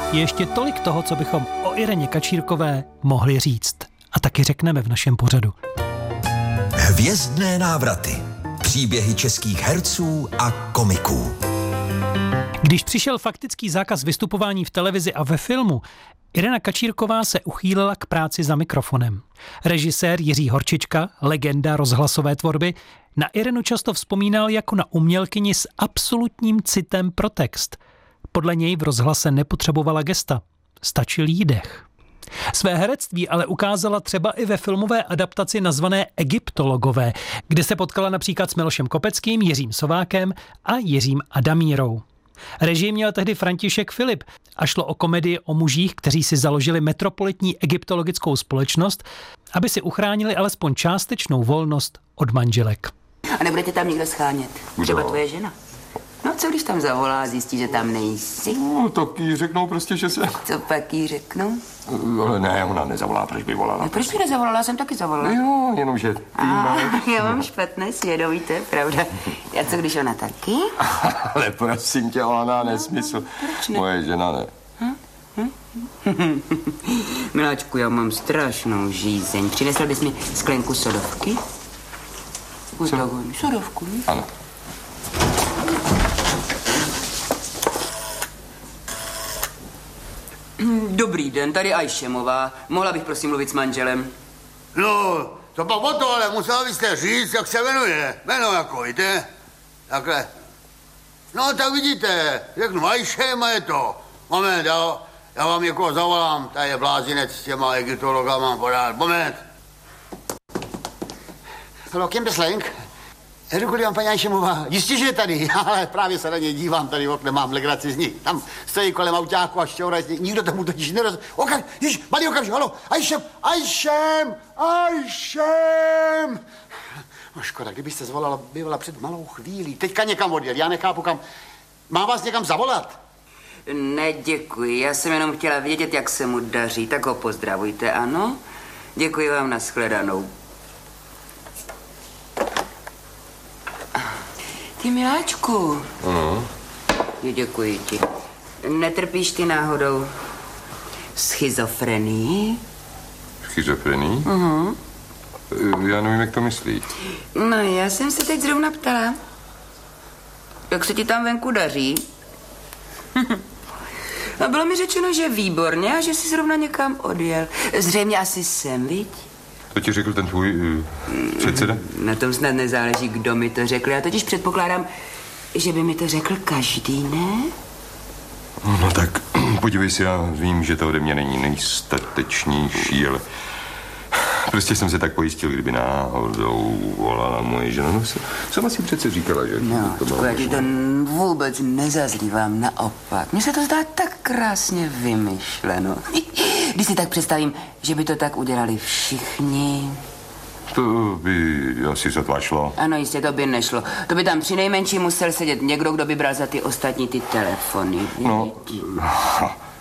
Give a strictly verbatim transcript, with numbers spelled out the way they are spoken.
Je ještě tolik toho, co bychom o Ireně Kačírkové mohli říct. A taky řekneme v našem pořadu. Hvězdné návraty. Příběhy českých herců a komiků. Když přišel faktický zákaz vystupování v televizi a ve filmu, Irena Kačírková se uchýlila k práci za mikrofonem. Režisér Jiří Horčička, legenda rozhlasové tvorby, na Irenu často vzpomínal jako na umělkyni s absolutním citem pro text. Podle něj v rozhlase nepotřebovala gesta, stačil jí dech. Své herectví ale ukázala třeba i ve filmové adaptaci nazvané Egyptologové, kde se potkala například s Milošem Kopeckým, Jiřím Sovákem a Jiřím Adamírou. Režii měl tehdy František Filip a šlo o komedii o mužích, kteří si založili metropolitní egyptologickou společnost, aby si uchránili alespoň částečnou volnost od manželek. A nebudete tam někdo schánět? Třeba tvoje žena? No co když tam zavolá a zjistí, že tam nejsi? No, tak jí řeknou prostě, že se... Co pak jí řeknou? Ale ne, ona nezavolá, proč by volala? No, proč by nezavolala? Já jsem taky zavolala. Jo, jenomže ty A, máš... já mám špatné svědomí, to je pravda. A co když ona taky? Ale prosím tě, ona nesmysl. Proč ne? Moje žena ne. Miláčku, já mám strašnou žízeň. Přinesl bys mi sklenku sodovky? Uzdravím. Sodovku. Ano. Dobrý den, tady Ajšemová. Mohla bych prosím mluvit s manželem? No, to pak o to, ale musela byste říct, jak se jmenuje. Jméno jako, víte? Takhle. No, tak vidíte, řeknu Ajšem a je to. Moment, jo, já vám někoho zavolám, tady je blázinec s těma egyptologama podat. Moment. Halo, Kim Beslenk? Děkuji vám, paní Ajšemová. Jistě, že je tady, ale právě se na něj dívám, tady v okne mám legraci z ní. Tam stojí kolem autáku a šťourají, nikdo tomu totiž nerozumí. Okam, již, malý okamžik, halo, Ajšem, Ajšem, Ajšem. No škoda, kdybyste zvolala, bývala před malou chvílí. Teďka někam odjel, já nechápu kam. Mám vás někam zavolat? Ne, děkuji, já jsem jenom chtěla vědět, jak se mu daří, tak ho pozdravujte, ano? Děkuji vám, nashledanou. Ty miláčku. Ano. Děkuji ti. Netrpíš ty náhodou schizofrenii? Schizofrenii? Uh-huh. Já nevím, jak to myslí. No, já jsem se teď zrovna ptala. Jak se ti tam venku daří? A bylo mi řečeno, že výborně a že jsi zrovna někam odjel. Zřejmě asi sem, viď? To ti řekl ten tvůj uh, předseda? Na tom snad nezáleží, kdo mi to řekl. Já totiž předpokládám, že by mi to řekl každý, ne? No tak, podívej se, já vím, že to ode mě není nejstatečnější, ale prostě jsem se tak pojistil, kdyby náhodou volala moje žena. No, sama si přece říkala, že... No, to já ti to vůbec nezazlívám, naopak. Mně se to zdá tak krásně vymyšleno. Když si tak představím, že by to tak udělali všichni. To by asi sotva šlo. Ano, jistě, to by nešlo. To by tam přinejmenším musel sedět někdo, kdo by bral za ty ostatní ty telefony. No,